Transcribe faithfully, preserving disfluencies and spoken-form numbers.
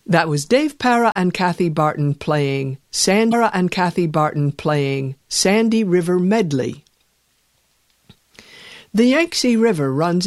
That was Dave Para and Kathy Barton playing Sandra and Kathy Barton playing Sandy River Medley. The Yangtze River runs